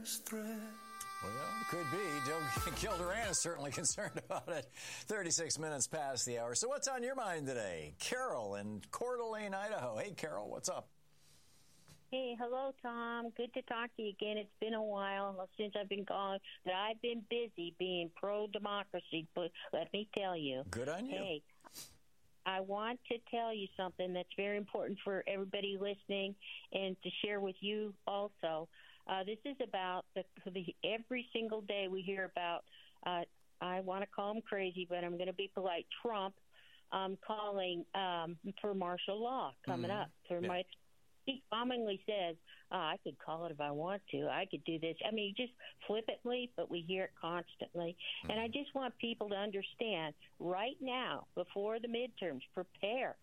biggest threat. Well, it could be. Gil Duran is certainly concerned about it. 36 minutes past the hour. So what's on your mind today? Carol in Coeur d'Alene, Idaho. Hey, Carol, what's up? Hey, hello, Tom. Good to talk to you again. It's been a while since I've been calling, but I've been busy being pro-democracy, but let me tell you. Good on you. Hey, I want to tell you something that's very important for everybody listening and to share with you also. This is about the every single day we hear about, I want to call him crazy, but I'm going to be polite, Trump calling for martial law coming up. He commonly says, I could call it if I want to. I could do this. I mean, just flippantly, but we hear it constantly. And I just want people to understand right now, before the midterms, prepare,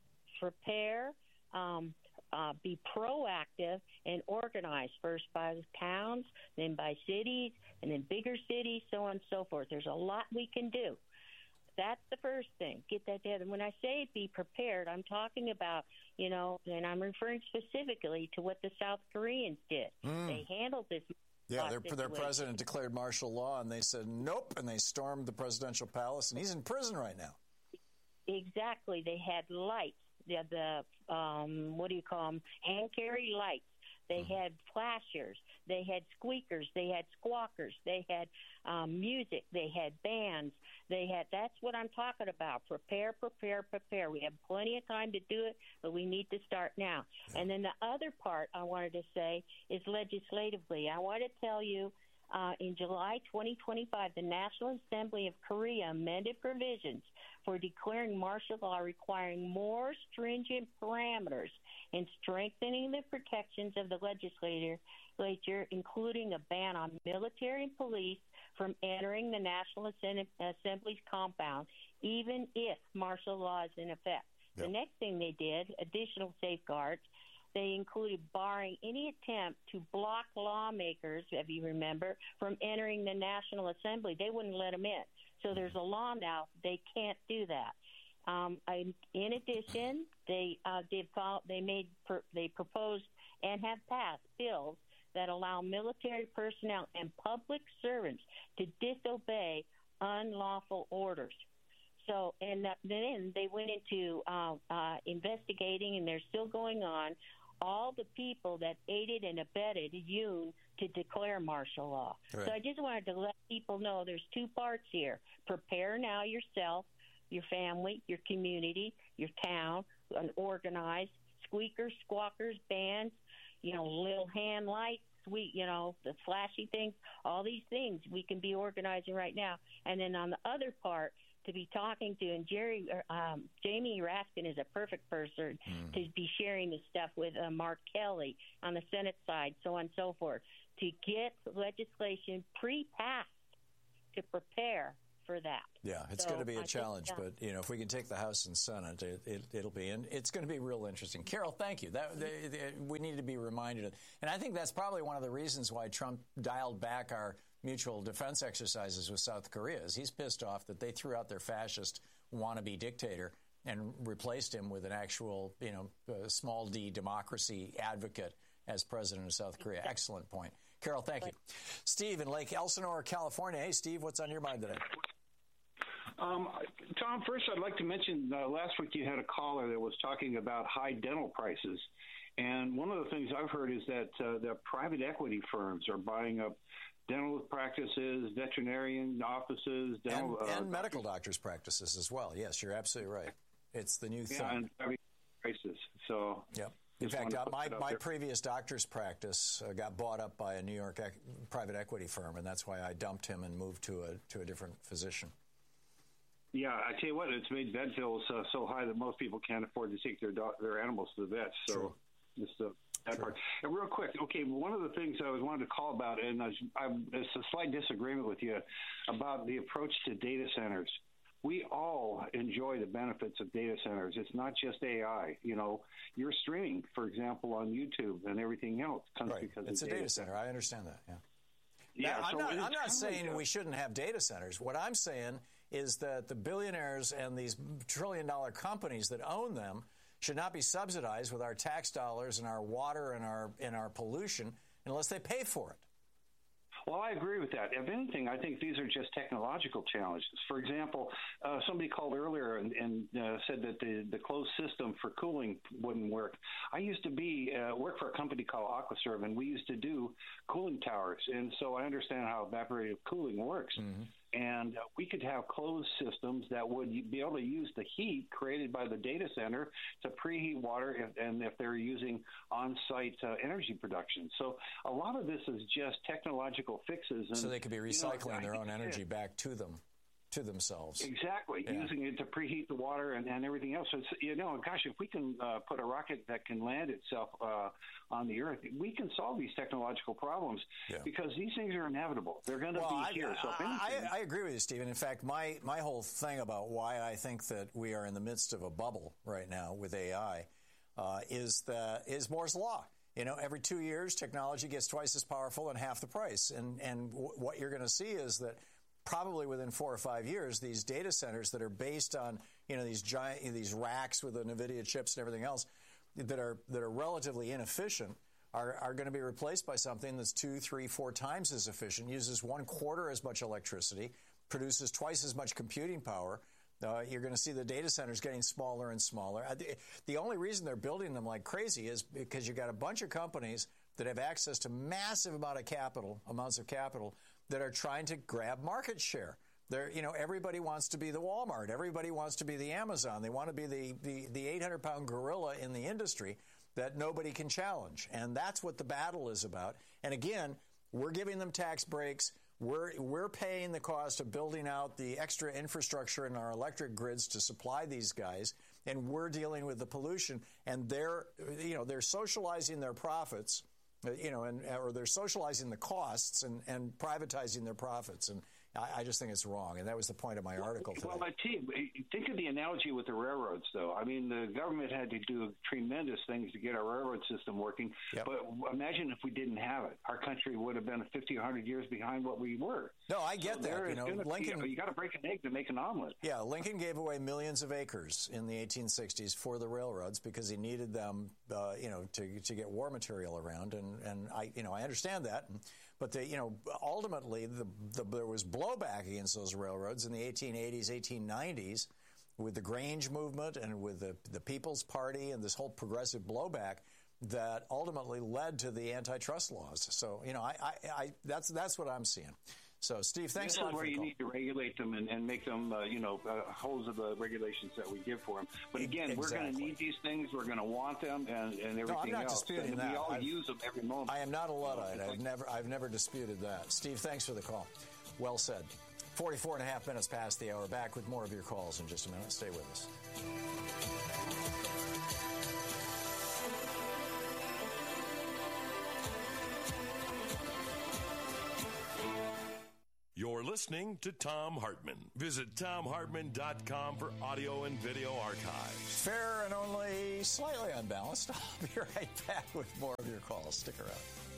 be proactive and organize first by towns, then by cities, and then bigger cities, so on and so forth. There's a lot we can do. That's the first thing. Get that together. When I say be prepared, I'm talking about, and I'm referring specifically to what the South Koreans did. They handled this. Yeah, their president declared martial law, and they said nope, and they stormed the presidential palace, and he's in prison right now. Exactly. They had lights. The what do you call them? Hand carry lights. They had flashers. They had squeakers. They had squawkers. They had music. They had bands. That's what I'm talking about. Prepare. We have plenty of time to do it, but we need to start now. And then the other part I wanted to say is legislatively. I want to tell you, in July 2025, the National Assembly of Korea amended provisions for declaring martial law requiring more stringent parameters and strengthening the protections of the legislature, including a ban on military and police from entering the National Assembly's compound, even if martial law is in effect. Yep. The next thing they did, additional safeguards, they included barring any attempt to block lawmakers, if you remember, from entering the National Assembly. They wouldn't let them in. So there's a law now. They can't do that. In addition, they proposed and have passed bills that allow military personnel and public servants to disobey unlawful orders. So, and then they went into investigating, and they're still going on, all the people that aided and abetted Yoon to declare martial law. Right. So I just wanted to let people know there's two parts here. Prepare now yourself, your family, your community, your town, and organize. Squeakers, squawkers, bands, little hand lights, the flashy things, all these things we can be organizing right now. And then on the other part, to be talking to, and Jamie Raskin is a perfect person to be sharing this stuff with Mark Kelly on the Senate side, so on and so forth, to get legislation pre-passed to prepare for that. Yeah, it's going to be a challenge, but if we can take the House and Senate, it'll be, and it's going to be real interesting. Carol, thank you. We need to be reminded, and I think that's probably one of the reasons why Trump dialed back our mutual defense exercises with South Korea. Is he's pissed off that they threw out their fascist wannabe dictator and replaced him with an actual, small d democracy advocate as president of South Korea. Excellent point. Carol, thank you. Steve in Lake Elsinore, California. Hey, Steve, what's on your mind today? Tom, first I'd like to mention last week you had a caller that was talking about high dental prices. And one of the things I've heard is that the private equity firms are buying up dental practices, veterinarian offices, dental and medical doctors' practices as well. Yes, you're absolutely right. It's the new thing. And prices. So, yep. In fact, my previous doctor's practice got bought up by a New York private equity firm, and that's why I dumped him and moved to a different physician. Yeah, I tell you what, it's made vet bills so high that most people can't afford to take their animals to the vets. So, true. Just that part. And real quick, okay, one of the things I wanted to call about, and it's a slight disagreement with you about the approach to data centers. We all enjoy the benefits of data centers. It's not just AI. You're streaming, for example, on YouTube and everything else comes right. because it's of a data center. I understand that. Yeah. Yeah, now, I'm not saying we shouldn't have data centers. What I'm saying is that the billionaires and these trillion-dollar companies that own them should not be subsidized with our tax dollars and our water and our pollution unless they pay for it. Well, I agree with that. If anything, I think these are just technological challenges. For example, somebody called earlier and said that the closed system for cooling wouldn't work. I used to work for a company called Aquaserve, and we used to do cooling towers, and so I understand how evaporative cooling works. Mm-hmm. And we could have closed systems that would be able to use the heat created by the data center to preheat water if they're using on-site energy production. So a lot of this is just technological fixes. And, so they could be recycling their own energy back to themselves. Exactly, using it to preheat the water and everything else. So it's, gosh, if we can put a rocket that can land itself on the Earth, we can solve these technological problems because these things are inevitable. They're going to be here. So I agree with you, Stephen. In fact, my whole thing about why I think that we are in the midst of a bubble right now with AI is Moore's Law. Every 2 years, technology gets twice as powerful and half the price. And what you're going to see is that probably within 4 or 5 years, these data centers that are based on these giant these racks with the NVIDIA chips and everything else that are relatively inefficient are going to be replaced by something that's 2, 3, 4 times as efficient, uses 1/4 as much electricity, produces twice as much computing power. You're going to see the data centers getting smaller and smaller. The only reason they're building them like crazy is because you got a bunch of companies that have access to massive amounts of capital that are trying to grab market share. Everybody wants to be the Walmart. Everybody wants to be the Amazon. They want to be the 800-pound gorilla in the industry that nobody can challenge. And that's what the battle is about. And again, we're giving them tax breaks. We're paying the cost of building out the extra infrastructure in our electric grids to supply these guys, and we're dealing with the pollution. And they're socializing their profits, or they're socializing the costs and privatizing their profits. And I just think it's wrong. And that was the point of my article today. Well, think of the analogy with the railroads, though. I mean, the government had to do tremendous things to get our railroad system working. Yep. But imagine if we didn't have it. Our country would have been 50 or 100 years behind what we were. No, I get that. Lincoln, you got to break an egg to make an omelet. Yeah, Lincoln gave away millions of acres in the 1860s for the railroads because he needed them, to get war material around. And I understand that. But ultimately, there was blowback against those railroads in the 1880s, 1890s, with the Grange movement and with the People's Party and this whole progressive blowback that ultimately led to the antitrust laws. So that's what I'm seeing. So, Steve, thanks a lot for the call. This is where you need to regulate them and make them, holes of the regulations that we give for them. But again, We're going to need these things. We're going to want them and everything else. No, I'm not disputing that. We all use them every moment. I am not a Luddite. I've never disputed that. Steve, thanks for the call. Well said. 44 and a half minutes past the hour. Back with more of your calls in just a minute. Stay with us. You're listening to Thom Hartmann. Visit ThomHartmann.com for audio and video archives. Fair and only slightly unbalanced. I'll be right back with more of your calls. Stick around.